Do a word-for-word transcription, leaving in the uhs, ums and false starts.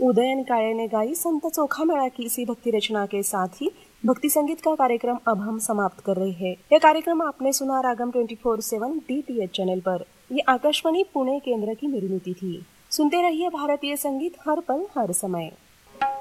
उदयन काळे ने गाई संत चोखा मेला की सी भक्ति रचना के साथ ही भक्ति संगीत का कार्यक्रम अब हम समाप्त कर रहे हैं। यह कार्यक्रम आपने सुना रागम twenty four seven D T H channel पर। ये आकाशवाणी पुणे केंद्र की निर्मिती थी। सुनते रहिए भारतीय संगीत हर पल हर समय।